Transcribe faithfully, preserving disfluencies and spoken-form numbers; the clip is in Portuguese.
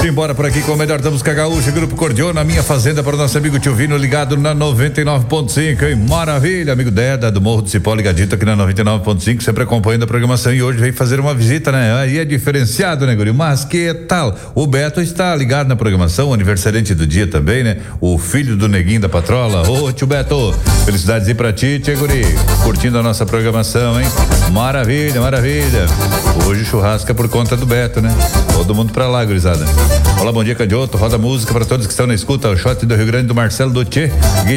Simbora por aqui com o melhor da música gaúcha, Grupo Cordiona, Minha Fazenda, para o nosso amigo Tio Vino, ligado na noventa e nove ponto cinco, hein? Maravilha, amigo Deda, do Morro do Cipó, ligadito aqui na noventa e nove ponto cinco, sempre acompanhando a programação, e hoje veio fazer uma visita, né? Aí é diferenciado, né, guri? Mas que tal? O Beto está ligado na programação, o aniversariante do dia também, né? O filho do Neguinho da Patrola. Ô, tio Beto, felicidades aí pra ti, tio guri, curtindo a nossa programação, hein? Maravilha, maravilha. Hoje o churrasco é por conta do Beto, né? Todo mundo pra lá, gurizada. Olá, bom dia, Cadioto. Roda música para todos que estão na escuta. O shot do Rio Grande do Marcelo Dottier.